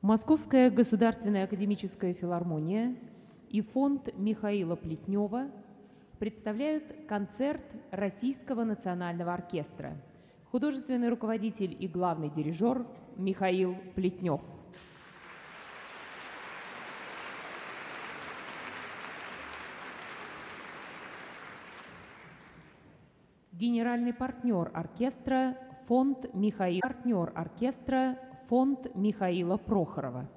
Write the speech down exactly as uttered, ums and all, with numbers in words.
Московская государственная академическая филармония и фонд Михаила Плетнева представляют концерт Российского национального оркестра. Художественный руководитель и главный дирижер Михаил Плетнев. Генеральный партнер оркестра фонд Михаил партнер оркестра фонд Михаила Прохорова.